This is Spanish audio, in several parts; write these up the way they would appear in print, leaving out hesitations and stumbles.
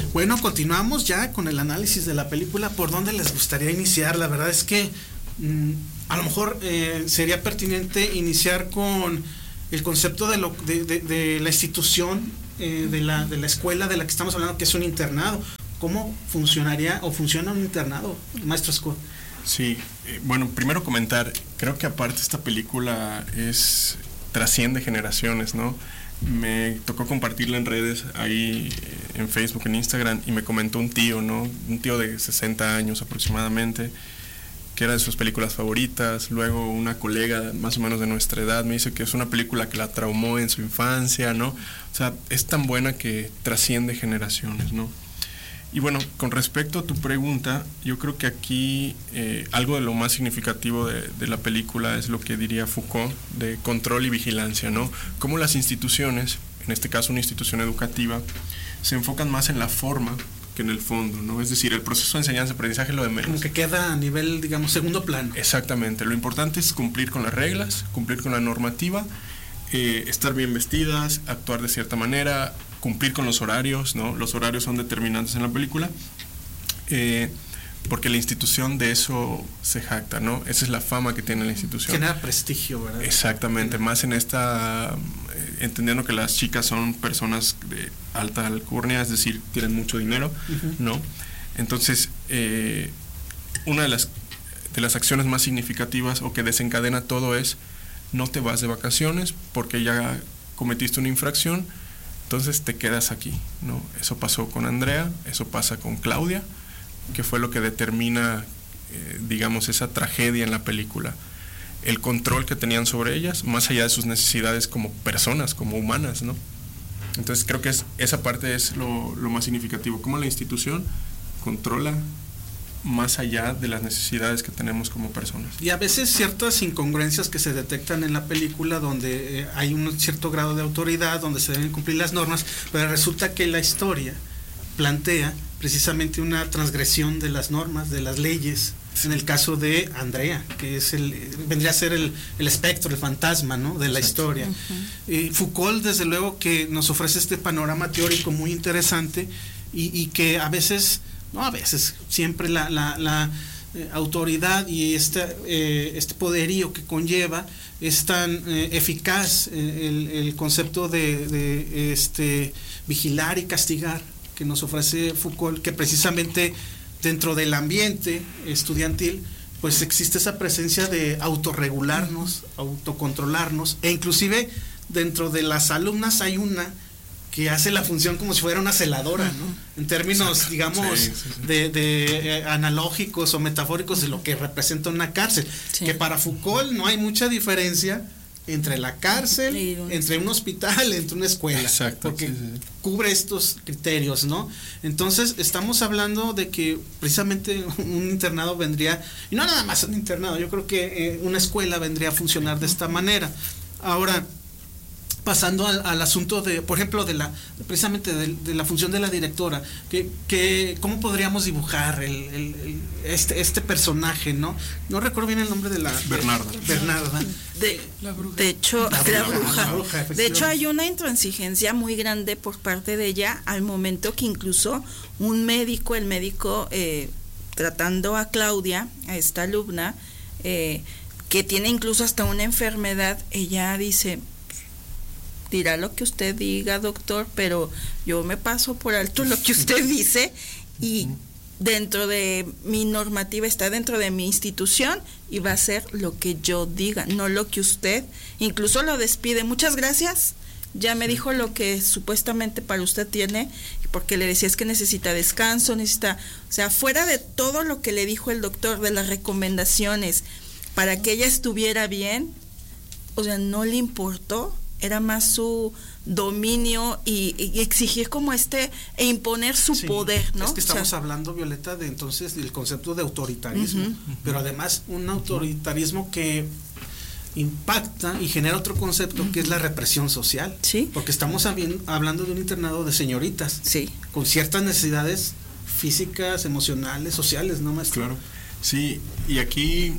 Bueno, continuamos ya con el análisis de la película. ¿Por dónde les gustaría iniciar? La verdad es que a lo mejor sería pertinente iniciar con el concepto de la institución, de la escuela de la que estamos hablando, que es un internado. ¿Cómo funcionaría o funciona un internado, maestro Scott? Sí, bueno, primero comentar, creo que aparte esta película trasciende generaciones, ¿no? Me tocó compartirla en redes, ahí en Facebook, en Instagram, y me comentó un tío, ¿no? Un tío de 60 años aproximadamente, que era de sus películas favoritas. Luego una colega más o menos de nuestra edad me dice que es una película que la traumó en su infancia, ¿no? O sea, es tan buena que trasciende generaciones, ¿no? Y bueno, con respecto a tu pregunta, yo creo que aquí algo de lo más significativo de la película es lo que diría Foucault, de control y vigilancia, ¿no? Cómo las instituciones, en este caso una institución educativa, se enfocan más en la forma que en el fondo, ¿no? Es decir, el proceso de enseñanza-aprendizaje es lo de menos. Como que queda a nivel, digamos, segundo plano. Exactamente, lo importante es cumplir con las reglas, cumplir con la normativa, estar bien vestidas, actuar de cierta manera, cumplir con los horarios, ¿no? Los horarios son determinantes en la película, porque la institución de eso se jacta, ¿no? Esa es la fama que tiene la institución. Genera prestigio, ¿verdad? Exactamente, más en esta, entendiendo que las chicas son personas de alta alcurnia, es decir, tienen mucho dinero, ¿no? Entonces, una de las acciones más significativas o que desencadena todo es: no te vas de vacaciones porque ya cometiste una infracción, entonces te quedas aquí, ¿no? Eso pasó con Andrea, eso pasa con Claudia, que fue lo que determina, digamos, esa tragedia en la película. El control que tenían sobre ellas, más allá de sus necesidades como personas, como humanas, ¿no? Entonces creo que esa parte es lo más significativo, cómo la institución controla más allá de las necesidades que tenemos como personas. Y a veces ciertas incongruencias que se detectan en la película, donde hay un cierto grado de autoridad, donde se deben cumplir las normas, pero resulta que la historia plantea precisamente una transgresión de las normas, de las leyes. En el caso de Andrea, que vendría a ser el espectro, el fantasma, ¿no?, de la historia. Foucault, desde luego, que nos ofrece este panorama teórico muy interesante y que a veces, no a veces, siempre la autoridad y este poderío que conlleva es tan eficaz, el concepto de vigilar y castigar que nos ofrece Foucault, que precisamente dentro del ambiente estudiantil pues existe esa presencia de autorregularnos, autocontrolarnos, e inclusive dentro de las alumnas hay una que hace la función como si fuera una celadora, ¿no? En términos, digamos, de analógicos o metafóricos de lo que representa una cárcel, que para Foucault no hay mucha diferencia entre la cárcel, entre un hospital, entre una escuela, porque cubre estos criterios, ¿no? Entonces estamos hablando de que precisamente un internado vendría, y no nada más un internado, yo creo que una escuela vendría a funcionar de esta manera. Ahora, pasando al asunto de, por ejemplo, precisamente de la función de la directora, ¿cómo podríamos dibujar este personaje, ¿no? No recuerdo bien el nombre de la... Bernarda. De hecho, la bruja. De hecho, hay una intransigencia muy grande por parte de ella, al momento que incluso el médico tratando a Claudia, a esta alumna, que tiene incluso hasta una enfermedad, ella dice: dirá lo que usted diga, doctor, pero yo me paso por alto lo que usted dice, y dentro de mi normativa, está dentro de mi institución, y va a ser lo que yo diga, no lo que usted. Incluso lo despide: muchas gracias, ya me dijo lo que supuestamente para usted tiene, porque le decía es que necesita descanso, o sea, fuera de todo lo que le dijo el doctor, de las recomendaciones para que ella estuviera bien, o sea, no le importó. Era más su dominio y exigir como e imponer su poder, ¿no? Es que estamos hablando, Violeta, de entonces del concepto de autoritarismo, pero además un autoritarismo que impacta y genera otro concepto que es la represión social, porque estamos hablando de un internado de señoritas, con ciertas necesidades físicas, emocionales, sociales, ¿no, maestro? Claro, sí, y aquí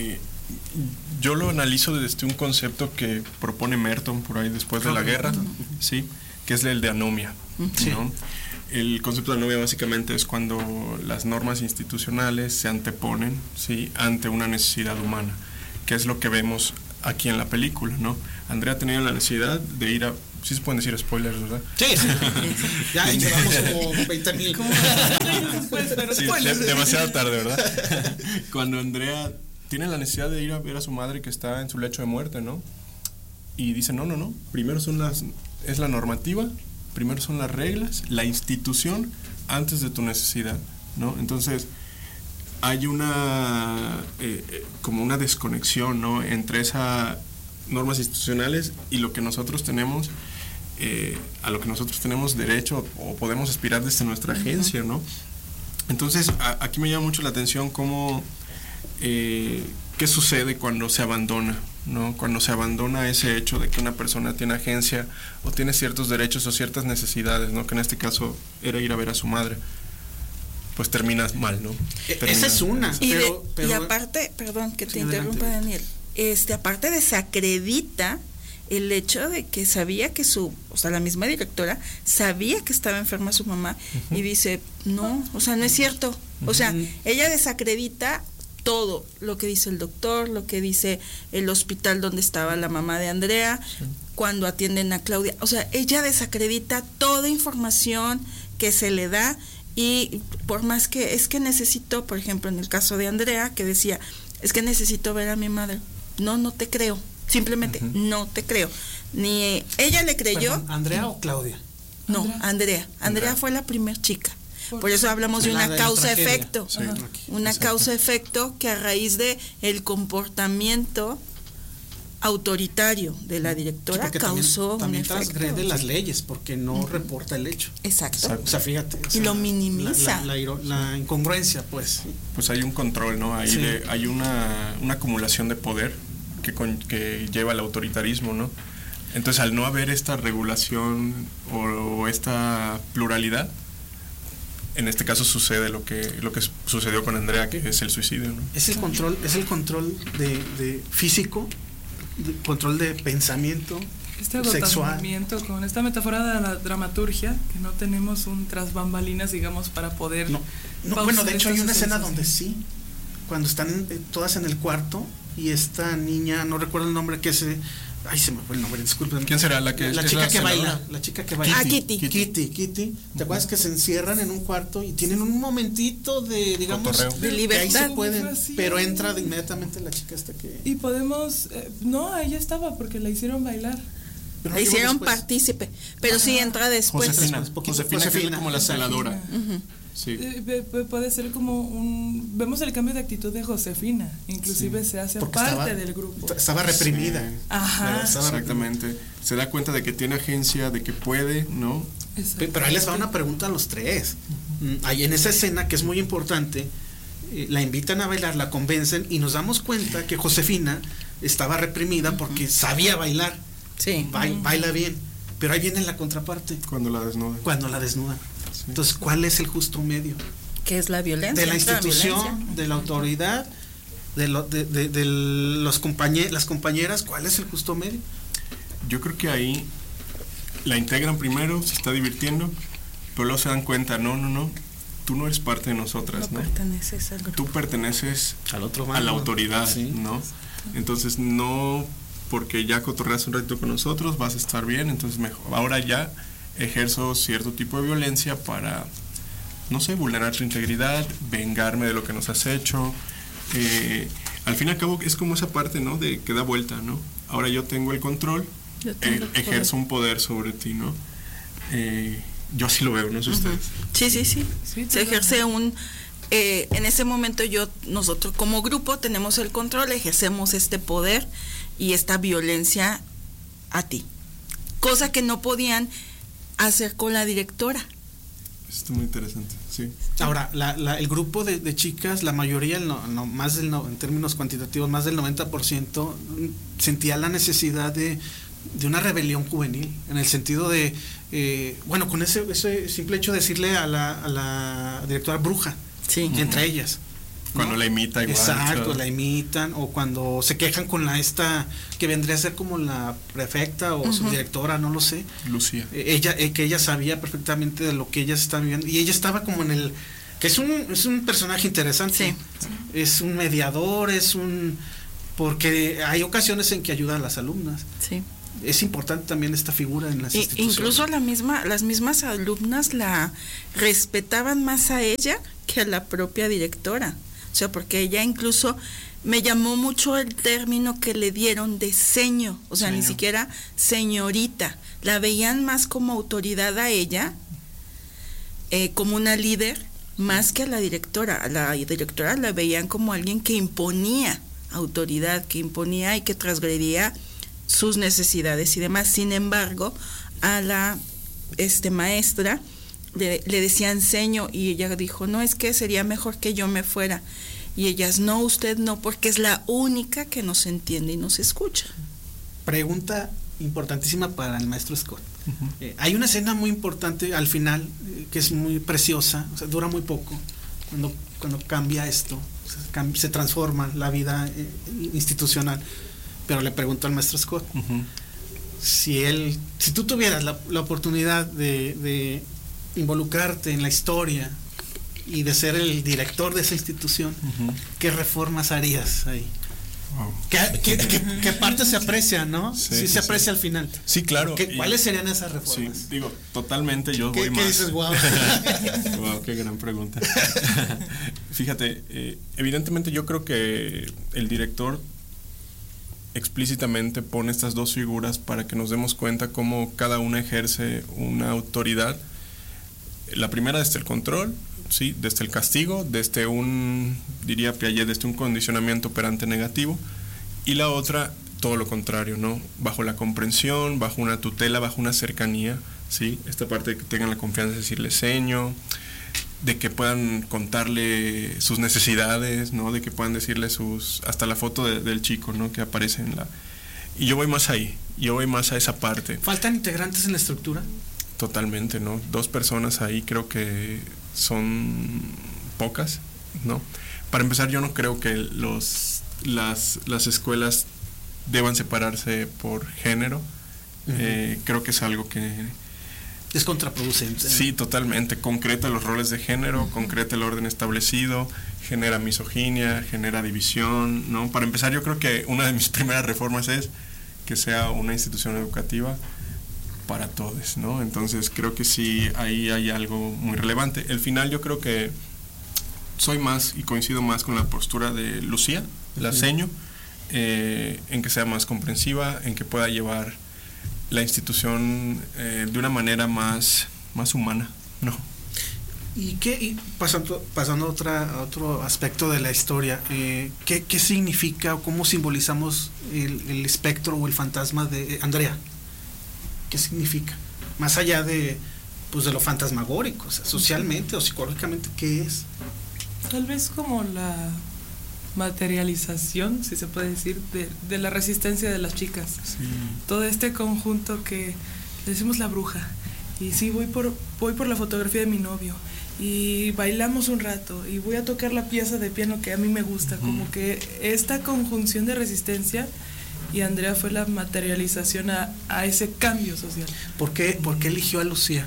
yo lo analizo desde un concepto que propone Merton por ahí después de la guerra, ¿sí? Que es el de anomia, ¿no? el concepto de la novia básicamente es cuando las normas institucionales se anteponen, ¿sí?, ante una necesidad humana, que es lo que vemos aquí en la película, ¿no? Andrea tenía la necesidad de ir a... Sí se pueden decir spoilers, ¿verdad? Sí. Ya llevamos como 20,000. Sí, demasiado tarde, ¿verdad? Cuando Andrea tiene la necesidad de ir a ver a su madre que está en su lecho de muerte, ¿no? Y dice, no, primero es la normativa, primero son las reglas, la institución, antes de tu necesidad, ¿no? Entonces, hay como una desconexión, ¿no?, entre esas normas institucionales y lo que nosotros tenemos, a lo que nosotros tenemos derecho o podemos aspirar desde nuestra agencia, ¿no? Entonces, aquí me llama mucho la atención cómo, qué sucede cuando se abandona, ¿no? Cuando se abandona ese hecho de que una persona tiene agencia o tiene ciertos derechos o ciertas necesidades, ¿no? Que en este caso era ir a ver a su madre. Pues terminas mal, ¿no? Esa es una. Y aparte, perdón que te interrumpa, Daniel, aparte desacredita el hecho de que sabía que la misma directora sabía que estaba enferma su mamá, y dice, no es cierto. O sea, ella desacredita todo lo que dice el doctor, lo que dice el hospital donde estaba la mamá de Andrea, cuando atienden a Claudia. O sea, ella desacredita toda información que se le da, y por más que es que necesito, por ejemplo, en el caso de Andrea, que decía, es que necesito ver a mi madre. No te creo. Simplemente no te creo. Ni ella le creyó. Perdón, ¿Andrea o Claudia? No, Andrea. Andrea fue la primer chica. Por eso hablamos de una causa-efecto. Sí. Una causa-efecto que a raíz de el comportamiento autoritario de la directora causó también un efecto. transgrede las leyes porque no reporta el hecho. Exacto. O sea, fíjate. Y lo minimiza. La incongruencia, pues. Pues hay un control, ¿no? Ahí hay una acumulación de poder que lleva al autoritarismo, ¿no? Entonces, al no haber esta regulación o esta pluralidad, en este caso sucede lo que sucedió con Andrea, que es el suicidio, ¿no? Es el control de físico, control de pensamiento, agotamiento sexual. Con esta metáfora de la dramaturgia, que no tenemos un tras bambalinas, digamos, para poder bueno, de hecho hay una escena donde cuando están todas en el cuarto y esta niña, no recuerdo el nombre, se me fue el nombre, disculpen. ¿Quién será? La chica que baila. La chica que baila. Kitty. ¿Te acuerdas que se encierran en un cuarto y tienen un momentito de, digamos, de libertad? Ahí se pueden, pero entra inmediatamente la chica hasta que... Y podemos... ella estaba porque la hicieron bailar. La hicieron partícipe, pero sí entra después. Josefina como la celadora. Sí. Puede ser como vemos el cambio de actitud de Josefina, inclusive se hace parte del grupo. Estaba reprimida. Sí. Ajá. Exactamente. Se da cuenta de que tiene agencia, de que puede, ¿no? Pero ahí les va una pregunta a los tres. Ahí en esa escena, que es muy importante, la invitan a bailar, la convencen y nos damos cuenta que Josefina estaba reprimida porque sabía bailar. Sí. Baila bien. Pero ahí viene la contraparte. Cuando la desnudan. Sí. Entonces, ¿cuál es el justo medio? ¿Qué es la violencia? De la institución, de la autoridad, de las compañeras, ¿cuál es el justo medio? Yo creo que ahí la integran primero, se está divirtiendo, pero luego se dan cuenta, no, tú no eres parte de nosotras, ¿no? Perteneces al grupo. Tú perteneces al otro bando, a la autoridad, ¿no? Entonces, no porque ya cotorreas un ratito con nosotros vas a estar bien, entonces mejor. Ahora ya ejerzo cierto tipo de violencia para, no sé, vulnerar tu integridad, vengarme de lo que nos has hecho. Al fin y al cabo es como esa parte, ¿no? De que da vuelta, ¿no? Ahora yo tengo el control, ejerzo un poder sobre ti, ¿no? Yo así lo veo, no sé ustedes. Sí. Se ejerce en ese momento nosotros como grupo tenemos el control, ejercemos este poder y esta violencia a ti. Cosa que no podían hacer con la directora. Esto es muy interesante, sí. Ahora, el grupo de chicas, la mayoría, en términos cuantitativos, más del 90% sentía la necesidad de una rebelión juvenil, en el sentido de, con ese simple hecho de decirle a la directora bruja, entre ellas. Cuando la imita igual. Exacto, la imitan, o cuando se quejan con esta que vendría a ser como la prefecta o su directora, no lo sé. Lucía. Que ella sabía perfectamente de lo que ella estaba viviendo, y ella estaba como en que es un personaje interesante. Sí. Es un mediador, porque hay ocasiones en que ayuda a las alumnas. Sí. Es importante también esta figura en las instituciones. Incluso las mismas alumnas la respetaban más a ella que a la propia directora. O sea, porque ella incluso me llamó mucho el término que le dieron de seño, o sea, ni siquiera señorita. La veían más como autoridad a ella, como una líder, más que a la directora. A la directora la veían como alguien que imponía autoridad, que imponía y que transgredía sus necesidades y demás. Sin embargo, a la maestra le decían seño, y ella dijo, no, es que sería mejor que yo me fuera. Y ellas, no, usted no, porque es la única que nos entiende y nos escucha. Pregunta importantísima para el maestro Scott. Hay una escena muy importante al final, que es muy preciosa, o sea, dura muy poco, cuando cambia esto, se transforma la vida institucional. Pero le preguntó al maestro Scott, si tú tuvieras la oportunidad de involucrarte en la historia y de ser el director de esa institución, ¿qué reformas harías ahí? Wow. ¿Qué parte se aprecia, no? Sí, se aprecia al final. Sí, claro. ¿Cuáles serían esas reformas? Sí, digo, totalmente yo voy más. ¿Qué dices, wow? Wow, qué gran pregunta. Fíjate, evidentemente yo creo que el director explícitamente pone estas dos figuras para que nos demos cuenta cómo cada una ejerce una autoridad. La primera desde el control, sí, desde el castigo, desde diría Piaget, desde un condicionamiento operante negativo, y la otra todo lo contrario, ¿no? Bajo la comprensión, bajo una tutela, bajo una cercanía, sí, esta parte de que tengan la confianza de decirle seño, de que puedan contarle sus necesidades, ¿no? De que puedan decirle hasta la foto del chico, ¿no? Que aparece y yo voy más ahí, yo voy más a esa parte. ¿Faltan integrantes en la estructura? Totalmente, ¿no? 2 personas ahí creo que son pocas, ¿no? Para empezar, yo no creo que las escuelas deban separarse por género. Creo que es algo que es contraproducente. Sí, totalmente. Concreta los roles de género, concreta el orden establecido, genera misoginia, genera división, ¿no? Para empezar, yo creo que una de mis primeras reformas es que sea una institución educativa para todos, ¿no? Entonces creo que sí, ahí hay algo muy relevante. El final, yo creo que soy más y coincido más con la postura de Lucía, la seño, en que sea más comprensiva, en que pueda llevar la institución de una manera más humana, ¿no? Y pasando a otro aspecto de la historia, ¿qué significa o cómo simbolizamos el espectro o el fantasma de Andrea? ¿Qué significa? Más allá de lo fantasmagórico, o sea, socialmente o psicológicamente, ¿qué es? Tal vez como la materialización, si se puede decir, de la resistencia de las chicas. Sí. Todo este conjunto que le decimos la bruja, y sí, voy por la fotografía de mi novio, y bailamos un rato, y voy a tocar la pieza de piano que a mí me gusta, como que esta conjunción de resistencia, y Andrea fue la materialización a ese cambio social. ¿Por qué eligió a Lucía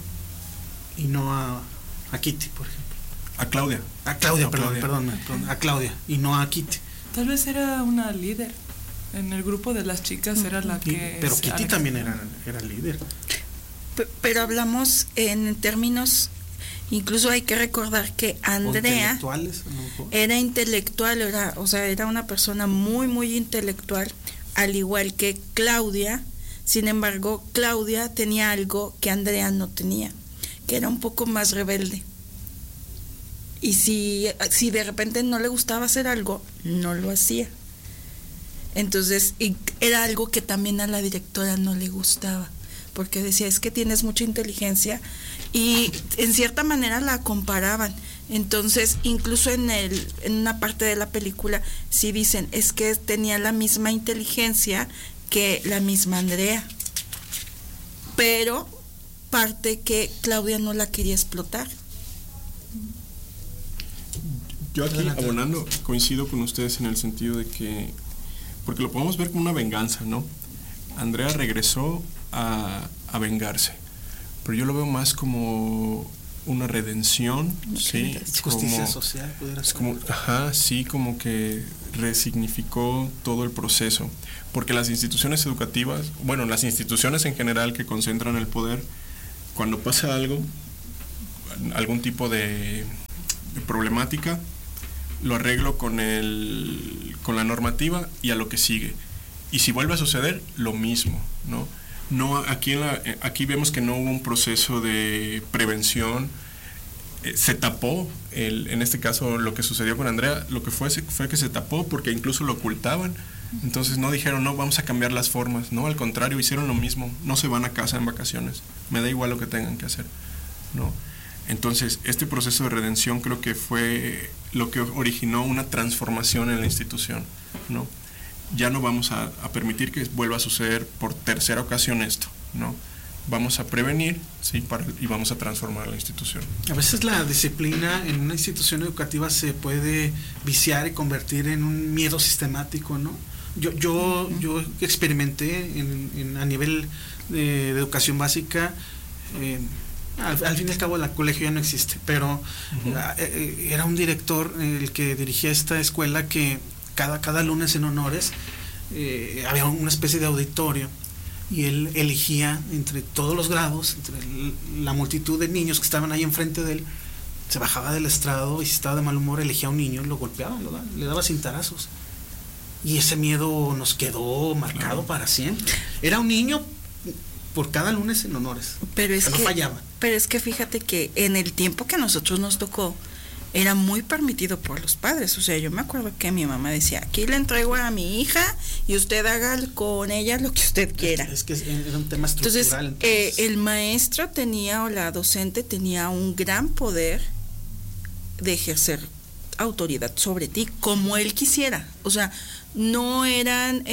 y no a Kitty, por ejemplo? A Claudia. A Claudia, perdón, a Claudia y no a Kitty. Tal vez era una líder. En el grupo de las chicas era la que... Pero Kitty también era líder. Pero hablamos en términos... Incluso hay que recordar que Andrea era intelectual, era una persona muy, muy intelectual, al igual que Claudia. Sin embargo, Claudia tenía algo que Andrea no tenía, que era un poco más rebelde. Y si de repente no le gustaba hacer algo, no lo hacía. Entonces, era algo que también a la directora no le gustaba, porque decía, es que tienes mucha inteligencia, y en cierta manera la comparaban. Entonces, incluso en una parte de la película sí dicen, es que tenía la misma inteligencia que la misma Andrea, pero parte que Claudia no la quería explotar. Yo aquí, abonando, coincido con ustedes en el sentido de que, porque lo podemos ver como una venganza, ¿no? Andrea regresó a vengarse, pero yo lo veo más como una redención, ¿sí? Justicia social, es como, sí, como que resignificó todo el proceso, porque las instituciones educativas, bueno, las instituciones en general que concentran el poder, cuando pasa algún tipo de problemática, lo arreglo con la normativa y a lo que sigue. Y si vuelve a suceder, lo mismo, ¿no? No, aquí vemos que no hubo un proceso de prevención, se tapó, en este caso lo que sucedió con Andrea, lo que fue que se tapó porque incluso lo ocultaban. Entonces no dijeron, no, vamos a cambiar las formas, no, al contrario, hicieron lo mismo, no se van a casa en vacaciones, me da igual lo que tengan que hacer, ¿no? Entonces, este proceso de redención creo que fue lo que originó una transformación en la institución, ¿no? Ya no vamos a permitir que vuelva a suceder por tercera ocasión esto, ¿no? Vamos a prevenir, ¿sí? Y vamos a transformar la institución. A veces la disciplina en una institución educativa se puede viciar y convertir en un miedo sistemático, ¿no? Yo experimenté a nivel de educación básica, al fin y al cabo el colegio ya no existe, pero era un director el que dirigía esta escuela que cada lunes en honores había una especie de auditorio y él elegía entre todos los grados, entre la multitud de niños que estaban ahí enfrente de él, se bajaba del estrado y si estaba de mal humor elegía a un niño, lo golpeaba, le daba cintarazos. Y ese miedo nos quedó marcado para siempre. Era un niño por cada lunes en honores. Pero es no fallaba. Pero es que fíjate que en el tiempo que a nosotros nos tocó, era muy permitido por los padres. O sea, yo me acuerdo que mi mamá decía, aquí le entrego a mi hija y usted haga con ella lo que usted quiera. Es que era un tema estructural. Entonces, el maestro tenía, o la docente tenía un gran poder de ejercer autoridad sobre ti como él quisiera. O sea, no eran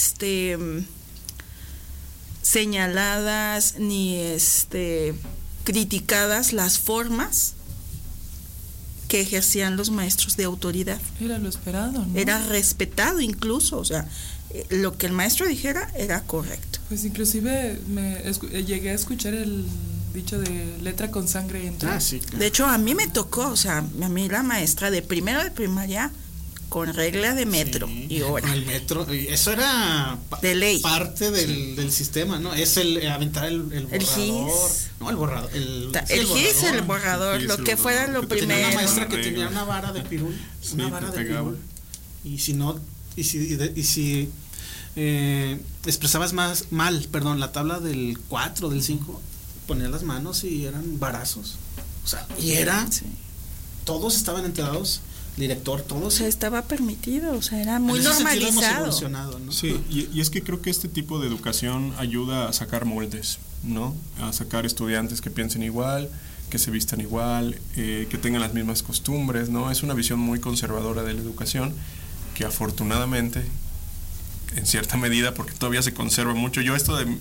señaladas ni criticadas las formas que ejercían los maestros de autoridad. Era lo esperado, ¿no? Era respetado incluso, o sea, lo que el maestro dijera era correcto. Pues inclusive llegué a escuchar el dicho de letra con sangre entra. Sí, claro. De hecho, a mí me tocó, o sea, a mí la maestra de primero de primaria con regla de metro y hora. Con el metro, eso era de ley. Parte del sistema, ¿no? Es el aventar el borrador. El GIS. No, el borrador. El GIS, el borrador, lo que fuera lo primero. Tenía una maestra que tenía una vara de pirul. Una vara de pirul. Y si expresabas mal, la tabla del 4, del 5, ponías las manos y eran varazos. O sea, todos estaban enterados. Director, todo. O sea, estaba permitido, o sea, era muy normalizado. ¿No? Sí, y es que creo que este tipo de educación ayuda a sacar moldes, ¿no? A sacar estudiantes que piensen igual, que se vistan igual, que tengan las mismas costumbres, ¿no? Es una visión muy conservadora de la educación que afortunadamente, en cierta medida, porque todavía se conserva mucho. Yo esto de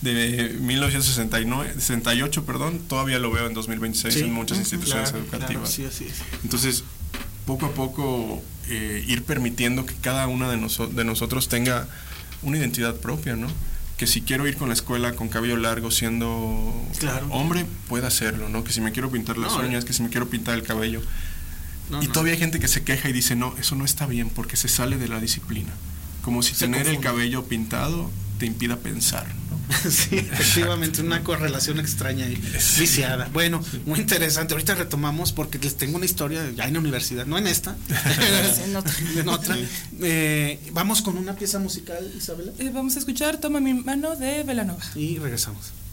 1968, todavía lo veo en 2026 en muchas instituciones educativas. Sí, así es. Entonces, poco a poco ir permitiendo que cada una de nosotros tenga una identidad propia, ¿no? Que si quiero ir con la escuela con cabello largo siendo hombre, pueda hacerlo, ¿no? Que si me quiero pintar las uñas, que si me quiero pintar el cabello. Todavía hay gente que se queja y dice, no, eso no está bien porque se sale de la disciplina. Como si tener el cabello pintado te impida pensar, ¿no? Sí, efectivamente, una correlación extraña y viciada. Bueno, muy interesante. Ahorita retomamos porque les tengo una historia ya en la universidad, no en esta, en otra. Vamos con una pieza musical, Isabela. Vamos a escuchar Toma mi mano de Belanova. Y regresamos.